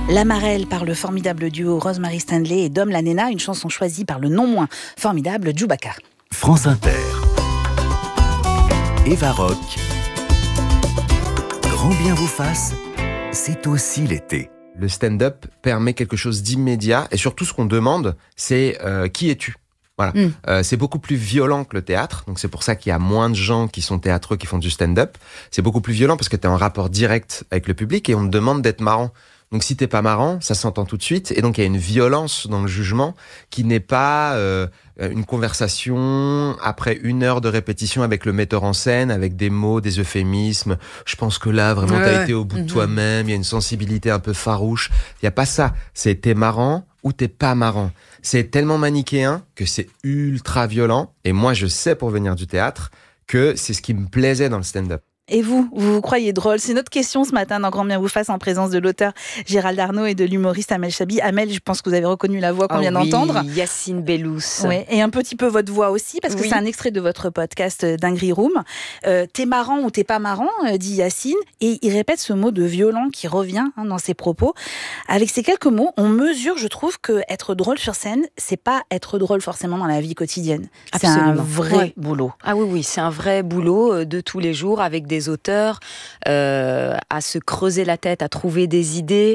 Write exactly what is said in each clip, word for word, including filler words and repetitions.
La Marelle par le formidable duo Rosemary Stanley et Dom Lanena, une chanson choisie par le non moins formidable Djoubaka. France Inter. Eva Rock. Grand bien vous fasse, c'est aussi l'été. Le stand-up permet quelque chose d'immédiat et surtout ce qu'on demande, c'est euh, qui es-tu ? Voilà. Mm. Euh, c'est beaucoup plus violent que le théâtre, donc c'est pour ça qu'il y a moins de gens qui sont théâtreux qui font du stand-up. C'est beaucoup plus violent parce que t'es en rapport direct avec le public et on te demande d'être marrant. Donc si t'es pas marrant, ça s'entend tout de suite et donc il y a une violence dans le jugement qui n'est pas euh, une conversation après une heure de répétition avec le metteur en scène, avec des mots, des euphémismes. Je pense que là vraiment ouais, t'as ouais. été au bout de mmh. toi-même, il y a une sensibilité un peu farouche. Il y a pas ça. C'est t'es marrant ou t'es pas marrant. C'est tellement manichéen que c'est ultra violent et moi je sais pour venir du théâtre que c'est ce qui me plaisait dans le stand-up. Et vous, vous vous croyez drôle ? C'est notre question ce matin dans Grand bien vous fasse en présence de l'auteur Gérald Arnaud et de l'humoriste Amel Chabi. Amel, je pense que vous avez reconnu la voix qu'on oh vient oui, d'entendre. Yacine Bellous. Ouais, et un petit peu votre voix aussi, parce que oui. c'est un extrait de votre podcast Dinguerie Room. Euh, t'es marrant ou t'es pas marrant, euh, dit Yacine, et il répète ce mot de violent qui revient hein, dans ses propos. Avec ces quelques mots, on mesure, je trouve, que être drôle sur scène, c'est pas être drôle forcément dans la vie quotidienne. Absolument. C'est un vrai ouais. boulot. Ah oui, oui, c'est un vrai boulot de tous les jours avec des auteurs. Euh, à se creuser la tête, à trouver des idées,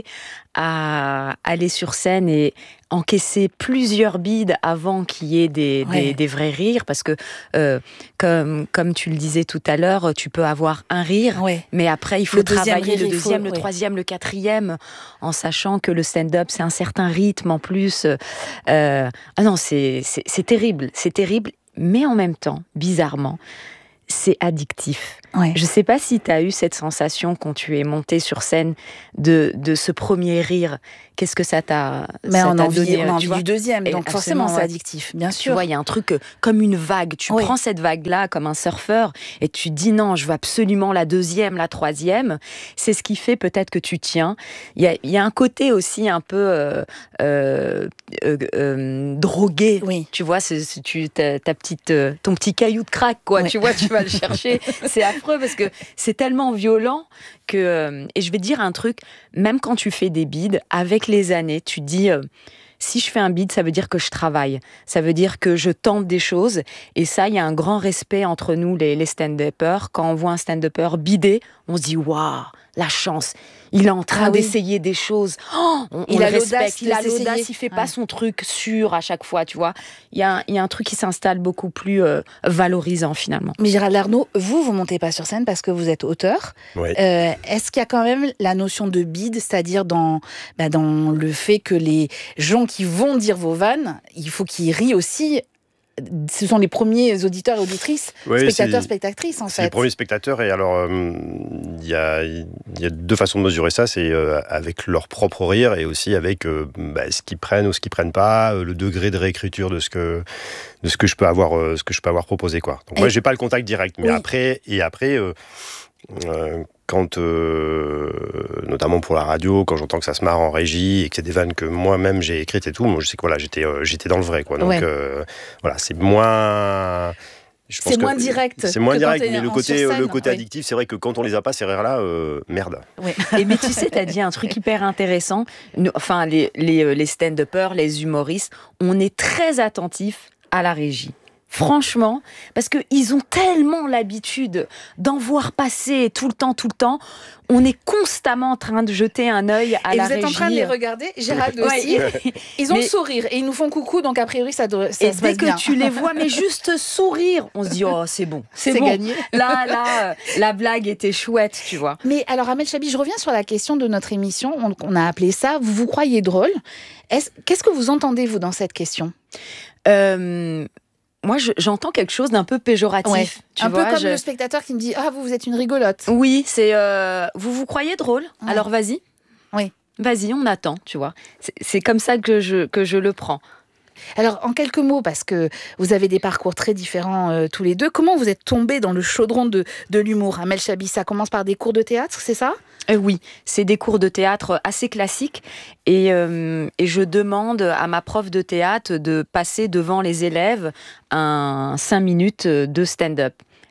à aller sur scène et encaisser plusieurs bides avant qu'il y ait des, ouais. des, des vrais rires, parce que euh, comme, comme tu le disais tout à l'heure, tu peux avoir un rire, ouais. mais après il faut le travailler rire, le deuxième, faut, le ouais. troisième, le quatrième, en sachant que le stand-up c'est un certain rythme en plus. Euh, ah non, c'est, c'est, c'est terrible, c'est terrible, mais en même temps, bizarrement, c'est addictif. Ouais. Je ne sais pas si tu as eu cette sensation quand tu es monté sur scène de, de ce premier rire. Qu'est-ce que ça t'a, Mais ça on t'a a envie, donné on a envie tu du deuxième, donc forcément c'est ouais. addictif, bien sûr. Tu vois, il y a un truc comme une vague. Tu oui. prends cette vague-là comme un surfeur et tu dis non, je veux absolument la deuxième, la troisième. C'est ce qui fait peut-être que tu tiens. Il y a, il y a un côté aussi un peu euh, euh, euh, euh, drogué. Oui. Tu vois, c'est, c'est, tu, ta, ta petite, euh, ton petit caillou de crack, quoi. Oui. Tu vois, tu vas le chercher. C'est affreux parce que c'est tellement violent que... Euh, et je vais te dire un truc, même quand tu fais des bides, avec les années, tu dis... Euh, si je fais un bide, ça veut dire que je travaille. Ça veut dire que je tente des choses. Et ça, il y a un grand respect entre nous, les, les stand-uppers. Quand on voit un stand-upper bider, on se dit « Waouh, la chance !» Il est en train ah d'essayer oui. des choses. Oh, on, il, on a le respecte. il a l'audace, il fait ouais. pas son truc sûr à chaque fois, tu vois. Il y a un, il y a un truc qui s'installe beaucoup plus euh, valorisant finalement. Mais Gérald Arnaud, vous, vous montez pas sur scène parce que vous êtes auteur. Oui. Euh, est-ce qu'il y a quand même la notion de bide, c'est-à-dire dans, bah, dans le fait que les gens qui vont dire vos vannes, il faut qu'ils rient aussi. Ce sont les premiers auditeurs et auditrices, oui, spectateurs, c'est, spectatrices en c'est fait. C'est les premiers spectateurs et alors il euh, y, a, y a deux façons de mesurer ça, c'est euh, avec leur propre rire et aussi avec euh, bah, ce qu'ils prennent ou ce qu'ils prennent pas, euh, le degré de réécriture de ce que de ce que je peux avoir, euh, ce que je peux avoir proposé quoi. Donc et moi j'ai pas le contact direct, mais oui. après et après. Euh, euh, quand, euh, notamment pour la radio, quand j'entends que ça se marre en régie et que c'est des vannes que moi-même j'ai écrites et tout, moi je sais que voilà, j'étais, euh, j'étais dans le vrai, quoi. Donc ouais. euh, voilà, c'est moins... Je pense c'est moins direct. C'est moins direct, mais le côté, le côté oui. addictif, c'est vrai que quand on les a pas, ces rires-là, euh, merde. Oui. Et mais tu sais, t'as dit un truc hyper intéressant. Nous, enfin, les, les, les stand-uppers, les humoristes, on est très attentifs à la régie. Franchement, parce qu'ils ont tellement l'habitude d'en voir passer tout le temps, tout le temps. On est constamment en train de jeter un œil à et la régie. Et vous êtes en train de les regarder, Gérald aussi. Ouais. Ils ont mais, le sourire et ils nous font coucou, donc a priori ça, doit, ça et se dès passe que bien. tu les vois, mais juste sourire, on se dit oh c'est bon, c'est, c'est bon. gagné. Là, là, euh, la blague était chouette, tu vois. Mais alors Amel Chabi, je reviens sur la question de notre émission. On, on a appelé ça. Vous vous croyez drôle ? Est-ce, qu'est-ce que vous entendez vous dans cette question ? euh, Moi, je, j'entends quelque chose d'un peu péjoratif. Ouais, tu un vois, peu comme je... le spectateur qui me dit « Ah, vous, vous êtes une rigolote ». Oui, c'est euh, « Vous vous croyez drôle ? Ouais. Alors vas-y. » Oui. Vas-y, on attend, tu vois. C'est, c'est comme ça que je, que je le prends. Alors, en quelques mots, parce que vous avez des parcours très différents euh, tous les deux, comment vous êtes tombés dans le chaudron de, de l'humour ? Amel Chabi, ça commence par des cours de théâtre, c'est ça ? Euh, oui, c'est des cours de théâtre assez classiques et, euh, et je demande à ma prof de théâtre de passer devant les élèves un cinq minutes de stand-up.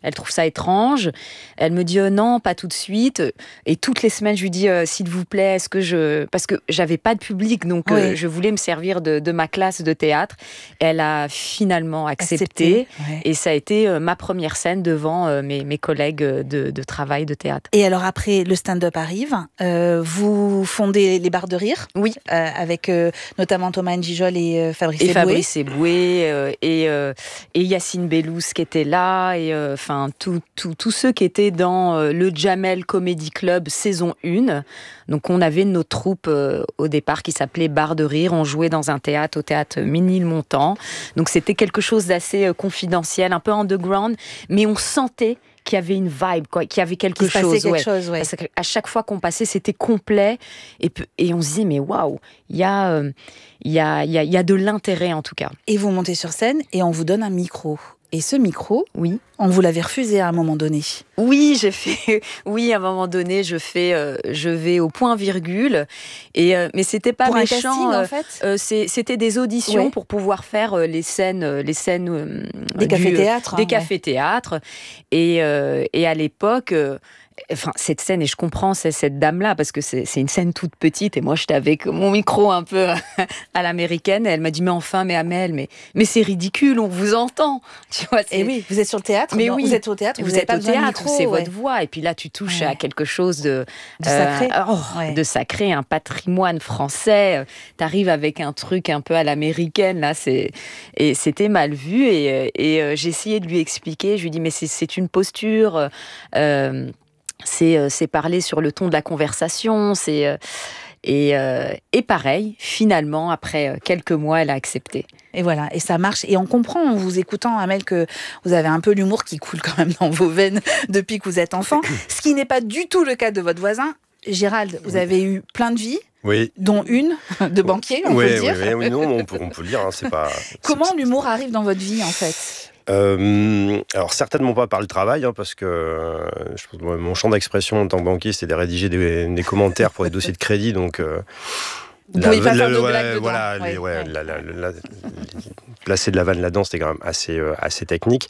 Elle trouve ça étrange. Elle me dit euh, non, pas tout de suite. Et toutes les semaines, je lui dis euh, s'il vous plaît, est-ce que je... Parce que j'avais pas de public, donc oui. euh, je voulais me servir de, de ma classe de théâtre. Elle a finalement accepté. accepté ouais. Et ça a été euh, ma première scène devant euh, mes, mes collègues de, de travail de théâtre. Et alors après, le stand-up arrive. Euh, vous fondez les Barres de Rire. Oui. Euh, avec euh, notamment Thomas Njijol et euh, Fabrice et Eboué. Fabrice Eboué euh, et, euh, et Yacine Bellous qui était là. Et enfin, euh, tous ceux qui étaient dans euh, le Jamel Comedy Club saison un. Donc on avait notre troupe euh, au départ qui s'appelait Barres de Rire. On jouait dans un théâtre, au théâtre Ménilmontant. Donc c'était quelque chose d'assez euh, confidentiel, un peu underground, mais on sentait qu'il y avait une vibe, quoi, qu'il y avait quelque qu'il chose. Quelque ouais. chose ouais. Parce qu'à chaque fois qu'on passait, c'était complet. Et, et on se disait, mais waouh, il y a, euh, y a, y a, y a de l'intérêt en tout cas. Et vous montez sur scène et on vous donne un micro. Et ce micro, oui, on vous l'avait refusé à un moment donné. Oui, j'ai fait. Oui, à un moment donné, je fais, euh, je vais au point virgule. Et euh, mais c'était pas pour méchant. Un casting, euh, en fait. euh, c'est, c'était des auditions ouais. pour pouvoir faire euh, les scènes, euh, les scènes euh, des cafés-théâtres, des hein, cafés-théâtres. Et euh, et à l'époque. Euh, Enfin, cette scène, et je comprends c'est cette dame-là, parce que c'est, c'est une scène toute petite, et moi, j'étais avec mon micro un peu à l'américaine, et elle m'a dit, mais enfin, mais Amel, mais, mais c'est ridicule, on vous entend. Tu vois, c'est... Et oui, vous êtes sur le théâtre, mais non, oui, vous êtes au théâtre, vous, vous êtes pas au théâtre, micro, c'est ouais. votre voix, et puis là, tu touches ouais. à quelque chose de, de sacré, euh, oh, ouais. de sacré, un patrimoine français. T'arrives avec un truc un peu à l'américaine, là, c'est... et c'était mal vu, et, et euh, j'ai essayé de lui expliquer, je lui dis, mais c'est, c'est une posture... Euh, C'est, euh, c'est parler sur le ton de la conversation, c'est, euh, et, euh, et pareil, finalement, après quelques mois, elle a accepté. Et voilà, et ça marche. Et on comprend en vous écoutant, Amel, que vous avez un peu l'humour qui coule quand même dans vos veines depuis que vous êtes enfant, ce qui n'est pas du tout le cas de votre voisin. Gérald, vous avez eu plein de vies. Oui. Dont une de banquier, on oui, peut dire. Oui, oui, non, on peut, on peut le dire. Hein, c'est pas. Comment c'est... l'humour arrive dans votre vie, en fait ? Euh, alors certainement pas par le travail, hein, parce que euh, je pense, moi, mon champ d'expression en tant que banquier, c'était de rédiger des, des commentaires pour des dossiers de crédit, donc euh, vous pouvez pas faire de blagues dedans. Voilà, ouais, les, ouais, ouais. la, la, la, la, placer de la vanne là-dedans, c'était quand même assez, euh, assez technique.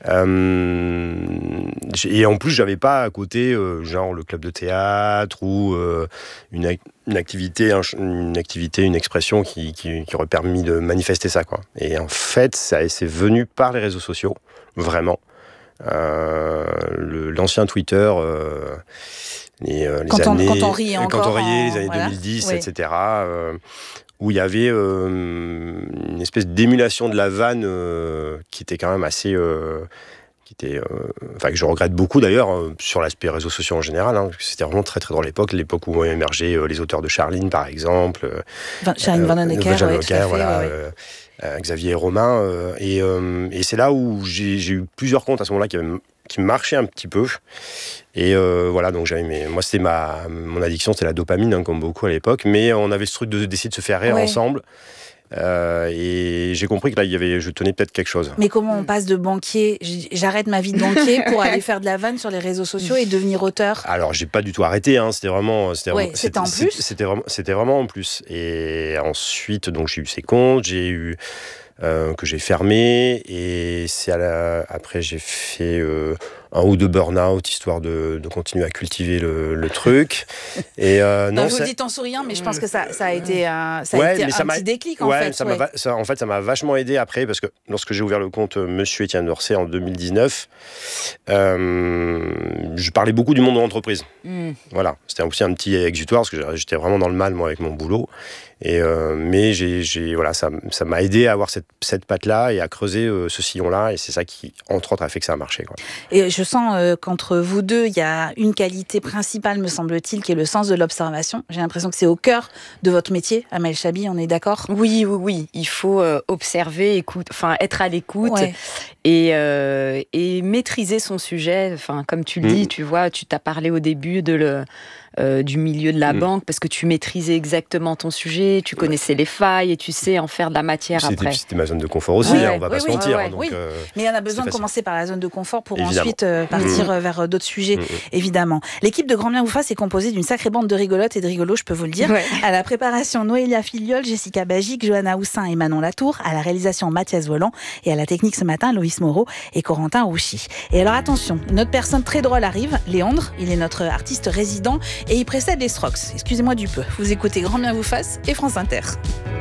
Euh, et en plus, j'avais pas à côté, euh, genre le club de théâtre ou euh, une, une activité, un, une activité, une expression qui, qui, qui aurait permis de manifester ça, quoi. Et en fait, ça, c'est venu par les réseaux sociaux, vraiment. Euh, le, l'ancien Twitter. Euh, Les, euh, les quand, années, on, quand on riait encore. Quand on riait, en, les années voilà. deux mille dix, oui. et cetera, euh, où il y avait euh, une espèce d'émulation de la vanne euh, qui était quand même assez... Euh, qui était, euh, enfin, que je regrette beaucoup d'ailleurs, euh, sur l'aspect réseaux sociaux en général, hein, parce que c'était vraiment très très drôle à l'époque, l'époque où ont émergé euh, les auteurs de Charline, par exemple. Euh, Charline euh, Vanhoenacker, ouais, ouais, tout à fait, voilà, ouais, ouais. Euh, euh, Xavier et Romain. Euh, et, euh, et c'est là où j'ai, j'ai eu plusieurs comptes à ce moment-là qui, avaient, qui marchaient un petit peu. Et euh, voilà, donc j'avais mes, moi, c'était ma, mon addiction, c'était la dopamine, hein, comme beaucoup à l'époque. Mais on avait ce truc de, d'essayer de se faire rire ouais. ensemble. Euh, et j'ai compris que là, il y avait, je tenais peut-être quelque chose. Mais comment on passe de banquier, j'arrête ma vie de banquier pour aller faire de la vanne sur les réseaux sociaux et devenir auteur ? Alors, j'ai pas du tout arrêté, hein, c'était vraiment... C'était, ouais, vraiment, c'était, c'était en plus c'était vraiment, c'était vraiment en plus. Et ensuite, donc, j'ai eu ces comptes, j'ai eu... Euh, que j'ai fermé, et c'est à la... après j'ai fait euh, un ou deux burn-out histoire de, de continuer à cultiver le, le truc. Et euh, non, non, vous ça... dites en souriant, mais je pense que ça, ça a été un, ça ouais, a été un ça petit déclic en ouais, fait. Ça ouais. m'a, ça, en fait, ça m'a vachement aidé après, parce que lorsque j'ai ouvert le compte Monsieur Étienne Dorsey en deux mille dix-neuf, euh, je parlais beaucoup du monde de l'entreprise. Mm. Voilà, c'était aussi un petit exutoire parce que j'étais vraiment dans le mal moi avec mon boulot. Et euh, mais j'ai, j'ai, voilà, ça, ça m'a aidé à avoir cette, cette patte-là et à creuser euh, ce sillon-là. Et c'est ça qui, entre autres, a fait que ça a marché, quoi. Et je sens euh, qu'entre vous deux, il y a une qualité principale, me semble-t-il, qui est le sens de l'observation. J'ai l'impression que c'est au cœur de votre métier, Amel Chabi, on est d'accord ? Oui, oui, oui. Il faut euh, observer, écoute, enfin, être à l'écoute ouais. et, euh, et maîtriser son sujet. Enfin, comme tu le mmh. dis, tu vois, tu t'as parlé au début de le... euh, du milieu de la mmh. banque parce que tu maîtrisais exactement ton sujet, tu connaissais les failles et tu sais en faire de la matière c'était, après. C'était ma zone de confort aussi, ouais, hein, on va oui, pas oui, se mentir. ouais, ouais, donc, oui. euh, Mais il y en a besoin de commencer par la zone de confort pour évidemment. ensuite euh, partir mmh. vers d'autres sujets, mmh. évidemment. L'équipe de Grand Bien vous fasse est composée d'une sacrée bande de rigolotes et de rigolos, je peux vous le dire. Ouais. À la préparation, Noélia Filiol, Jessica Bagic, Johanna Houssin et Manon Latour. À la réalisation, Mathias Volant. Et à la technique ce matin, Loïs Moreau et Corentin Rouchy. Et alors attention, une autre personne très drôle arrive, Léandre. Il est notre artiste résident et il précède les Strokes. Excusez-moi du peu. Vous écoutez Grand Bien vous fasse et France Inter.